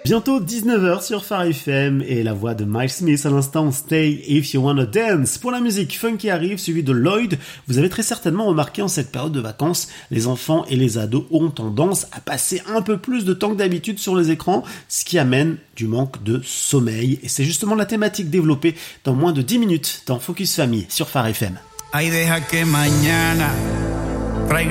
Bientôt 19h sur Phare FM et la voix de Miles Smith à l'instant, Stay If You Wanna Dance. Pour la musique funk qui arrive, suivi de Lloyd, vous avez très certainement remarqué en cette période de vacances, les enfants et les ados ont tendance à passer un peu plus de temps que d'habitude sur les écrans, ce qui amène du manque de sommeil. Et c'est justement la thématique développée dans moins de 10 minutes dans Focus Famille sur Phare FM. Ay, deja que mañana